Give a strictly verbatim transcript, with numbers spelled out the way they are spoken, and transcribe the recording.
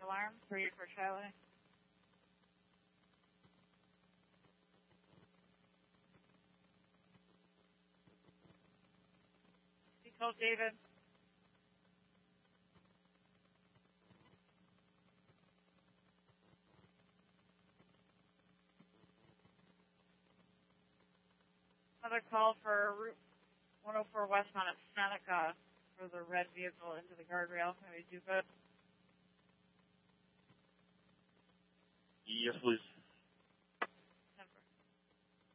alarm, three for Charlie. He told David. Another call for Route one oh four westbound at Seneca for the red vehicle into the guardrail. Can we do good? Yes, please.